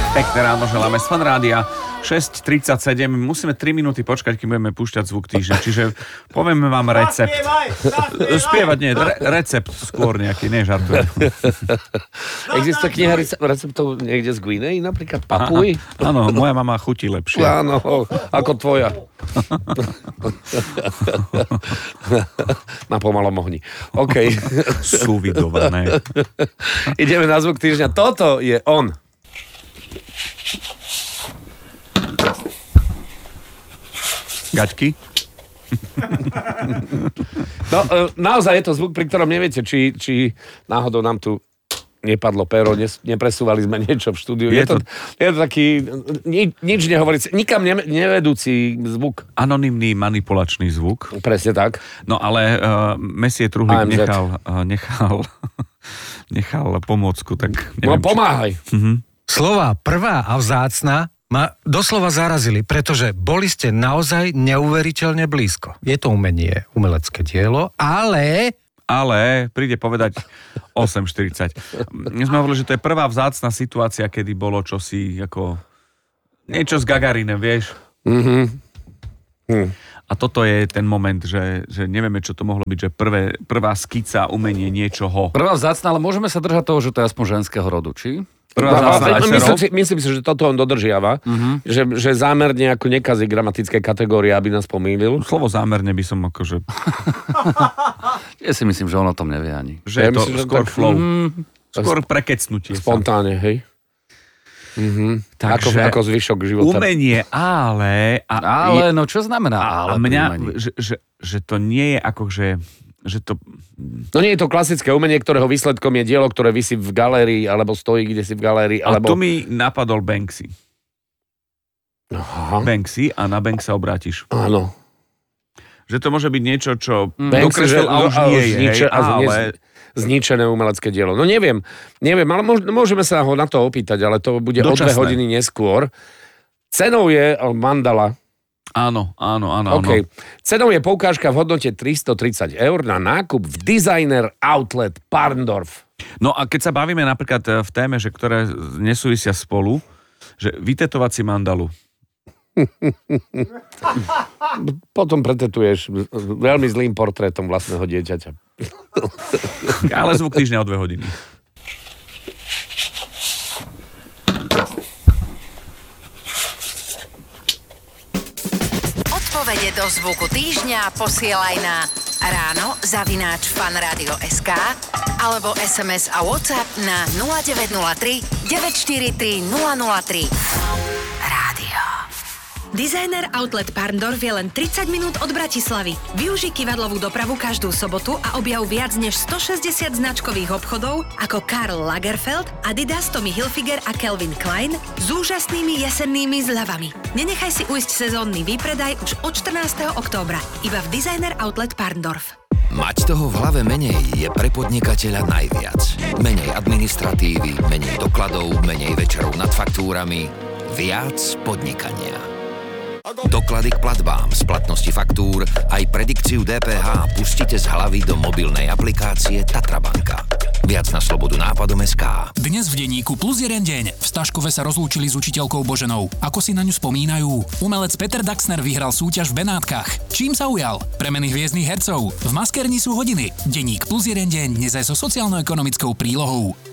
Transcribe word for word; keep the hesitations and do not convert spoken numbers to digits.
Pekné ráno želáme z Fan Rádia. šesť tridsaťsedem. Musíme tri minúty počkať, kým budeme púšťať zvuk týždňa. Čiže povieme vám recept. Spievať nie, re- recept skôr nejaký, nie žartujem. Existuje kniha receptov niekde z Guinei, napríklad Papuji? Áno, moja mama chutí lepšie. Áno, ako tvoja. Na pomalom ohni. OK. Súvidované. Ideme na zvuk týždňa. Toto je on. Gaťky? No, naozaj je to zvuk, pri ktorom neviete, či, či náhodou nám tu nepadlo pero, nes, nepresúvali sme niečo v štúdiu. Je, je, to, to, je to taký ni, nič nehovoriaci, nikam ne, nevedúci zvuk. Anonymný manipulačný zvuk. Presne tak. No ale uh, Messie Truhlík nechal, uh, nechal, nechal pomôcku, tak neviem. No pomáhaj. Uh-huh. Slova prvá a vzácna ma doslova zarazili, pretože boli ste naozaj neuveriteľne blízko. Je to umenie, umelecké dielo, ale... Ale príde povedať osem štyridsať. My sme hovorili, že to je prvá vzácna situácia, kedy bolo čosi ako... Niečo s Gagarinem, vieš? Mhm. Hm. A toto je ten moment, že, že nevieme, čo to mohlo byť, že prvé, prvá skica, umenie niečoho. Prvá vzácna, ale môžeme sa držať toho, že to je aspoň ženského rodu, či? No, myslím, si, myslím si, že toto on dodržiava, uh-huh. že, že zámerne ako nekazí gramatické kategórie, aby nás pomýlil. Slovo zámerne by som akože... Ja si myslím, že on o tom nevie ani. Že ja je to myslím, skôr tak, flow. Mm, skôr prekecnutie. Spontánne, hej. Uh-huh. Takže ako, ako zvyšok života. Umenie, ale... A ale, no čo znamená ale? A mňa, že, že, že to nie je ako, že... že to... No nie je to klasické umenie, ktorého výsledkom je dielo, ktoré visí v galérii, alebo stojí, kde si v galérii, alebo... A tu mi napadol Banksy. Aha. Banksy a na Bank sa obrátiš. Áno. Že to môže byť niečo, čo Banksy, dokreslil a už nie je, zniče, hej, ale... Zničené umelecké dielo. No neviem, neviem, ale môžeme sa ho na to opýtať, ale to bude Dočasné. O dve hodiny neskôr. Cenou je mandala. Áno, áno, áno. OK. Cenou je poukážka v hodnote tristotridsať eur na nákup v Designer Outlet Parndorf. No a keď sa bavíme napríklad v téme, že ktoré nesúvisia spolu, že vytetovať si mandalu. Potom pretetuješ veľmi zlým portrétom vlastného dieťaťa. Ale zvuk týždňa o dve hodiny. Odpovede do zvuku týždňa posielaj na ráno zavináč fanradio bodka es ká alebo es em es a WhatsApp na nula deväť nula tri deväť štyri tri nula nula tri. Rádio. Designer Outlet Parndorf je len tridsať minút od Bratislavy. Využij kývadlovú dopravu každú sobotu a objav viac než stošesťdesiat značkových obchodov ako Karl Lagerfeld, Adidas, Tommy Hilfiger a Calvin Klein s úžasnými jesennými zľavami. Nenechaj si ujsť sezónny výpredaj už od štrnásteho októbra iba v Designer Outlet Parndorf. Mať toho v hlave menej je pre podnikateľa najviac. Menej administratívy, menej dokladov, menej večerov nad faktúrami, viac podnikania. Doklady k platbám, splatnosti faktúr, aj predikciu dé pé há pustite z hlavy do mobilnej aplikácie Tatrabanka. Viac na slobodu nápadom bodka es ká. Dnes v denníku Plus jeden deň. V Staškove sa rozlúčili s učiteľkou Boženou. Ako si na ňu spomínajú? Umelec Peter Daxner vyhral súťaž v Benátkach. Čím sa ujal? Premeny hviezdnych hercov. V maskerni sú hodiny. Denník Plus jeden deň dnes aj so sociálno-ekonomickou prílohou.